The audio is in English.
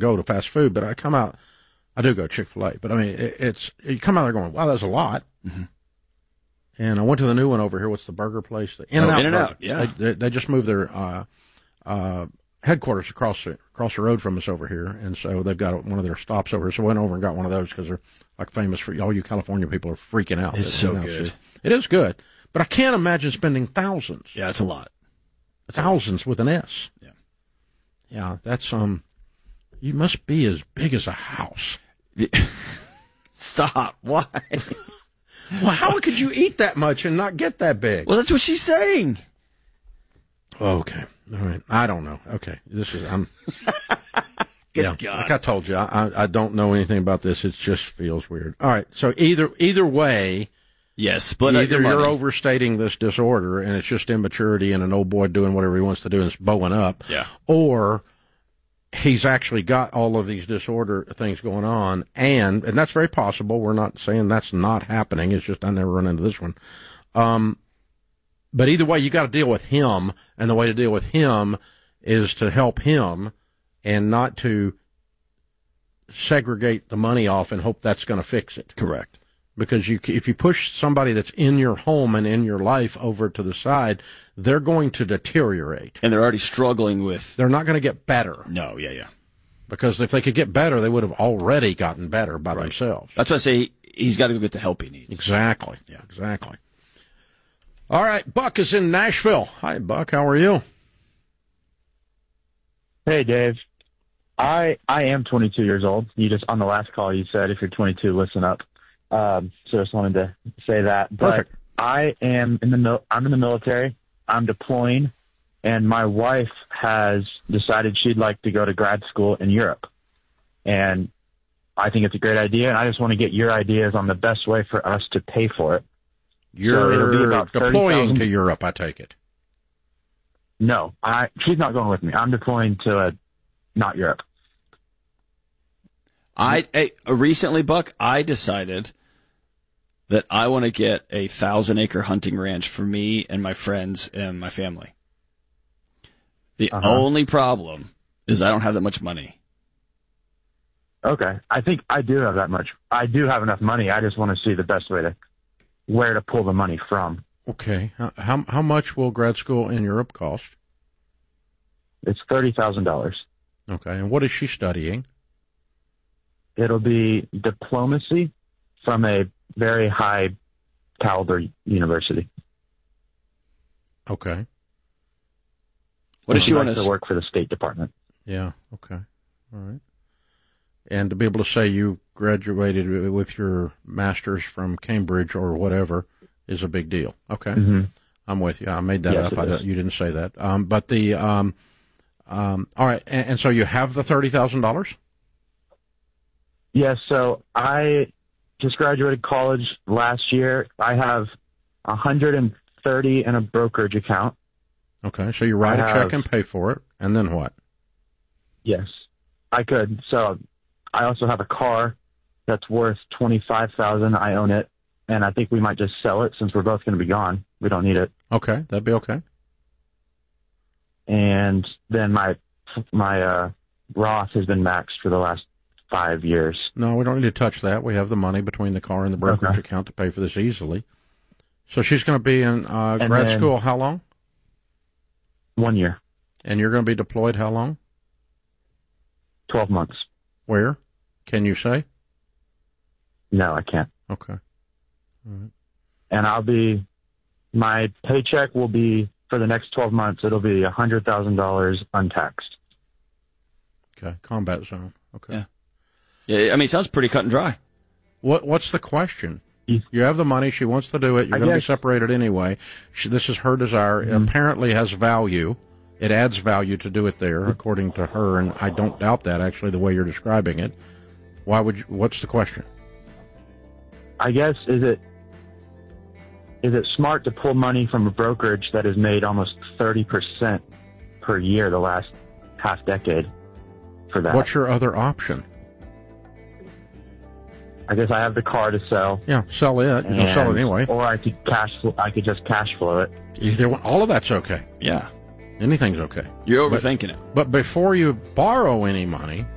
go to fast food, but I come out, I do go Chick-fil-A, but I mean, you come out there going, wow, that's a lot. Mm-hmm. And I went to the new one over here. What's the burger place? The In-N-Out. In-N-Out, yeah. They just moved their headquarters across the road from us over here, and so they've got one of their stops over here. So I went over and got one of those because they're like famous for all you California people are freaking out. It's so good. It is good, but I can't imagine spending thousands. Yeah, it's a lot. Thousands with an S. Yeah. Yeah, that's you must be as big as a house. Stop. Why? Well, how could you eat that much and not get that big? Well, that's what she's saying. Okay. All right. I don't know. Okay. God. Like I told you, I don't know anything about this. It just feels weird. All right. So either way. Yes, but either you're overstating this disorder and it's just immaturity and an old boy doing whatever he wants to do and it's bowing up. Yeah. Or he's actually got all of these disorder things going on, and that's very possible. We're not saying that's not happening. It's just I never run into this one. But either way, you got to deal with him, and the way to deal with him is to help him and not to segregate the money off and hope that's going to fix it. Correct. Because if you push somebody that's in your home and in your life over to the side, they're going to deteriorate. And they're already struggling with... They're not going to get better. No, yeah. Because if they could get better, they would have already gotten better by themselves. That's why I say he's got to go get the help he needs. Exactly. Yeah. Exactly. All right, Buck is in Nashville. Hi, Buck. How are you? Hey, Dave. I am 22 years old. On the last call, you said if you're 22, listen up. So just wanted to say that. But Perfect. I'm in the military. I'm deploying, and my wife has decided she'd like to go to grad school in Europe. And I think it's a great idea, and I just want to get your ideas on the best way for us to pay for it. You're deploying to Europe, I take it. No, she's not going with me. I'm deploying to not Europe. Recently, Buck, I decided that I want to get a 1,000-acre hunting ranch for me and my friends and my family. The only problem is I don't have that much money. Okay. I think I do have that much. I do have enough money. I just want to see the best way where to pull the money from. Okay. How much will grad school in Europe cost? It's $30,000. Okay. And what is she studying? It'll be diplomacy from a very high caliber university. Okay. What does she want to work for the State Department? Yeah. Okay. All right. And to be able to say you graduated with your master's from Cambridge or whatever is a big deal. Okay. Mm-hmm. I'm with you. I made that up. You didn't say that. But all right. And so you have the $30,000? Yes. So I just graduated college last year. I have $130 in a brokerage account. Okay. So you write a check and pay for it. And then what? Yes, I could. So I also have a car that's worth $25,000. I own it, and I think we might just sell it since we're both going to be gone. We don't need it. Okay, that'd be okay. And then my Roth has been maxed for the last 5 years. No, we don't need to touch that. We have the money between the car and the brokerage account to pay for this easily. So she's going to be in grad school how long? 1 year. And you're going to be deployed how long? 12 months. Where? Can you say? No, I can't. Okay. All right. And my paycheck will be, for the next 12 months, it'll be $100,000 untaxed. Okay. Combat zone. Okay. Yeah. Yeah, I mean, it sounds pretty cut and dry. What's the question? You have the money. She wants to do it. You're going to be separated anyway. This is her desire. It apparently has value. It adds value to do it there, according to her, and I don't doubt that, actually, the way you're describing it. What's the question? I guess, is it smart to pull money from a brokerage that has made almost 30% per year the last half decade for that? What's your other option? I guess I have the car to sell. Yeah, sell it. You'll sell it anyway. Or I could just cash flow it. Either one. All of that's okay. Yeah. Anything's okay. You're overthinking it. But before you borrow any money,